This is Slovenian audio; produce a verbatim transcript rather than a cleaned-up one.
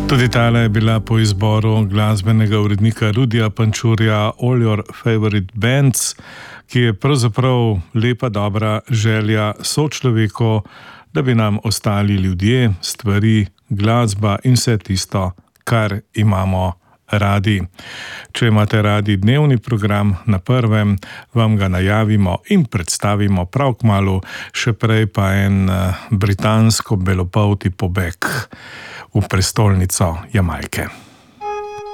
Tudi tale je bila po izboru glasbenega urednika Rudija Pančurja All Your Favorite Bands, ki je pravzaprav lepa dobra želja sočloveku, da bi nam ostali ljudje, stvari, glasba in vse tisto, kar imamo radi. Če imate radi dnevni program na Prvem, vam ga najavimo in predstavimo prav kmalu, še prej pa en britansko belopolti pobeg v prestolnico Jamajke.